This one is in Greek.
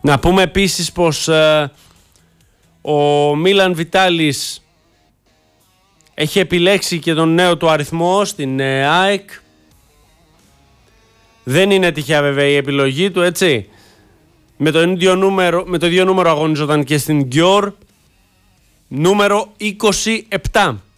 Να πούμε επίσης πως ο Μίλαν Βιτάλης έχει επιλέξει και τον νέο του αριθμό στην ΑΕΚ. Δεν είναι τυχαία βέβαια η επιλογή του, έτσι. Με το ίδιο νούμερο αγωνιζόταν και στην Γκιόρ. Νούμερο 27.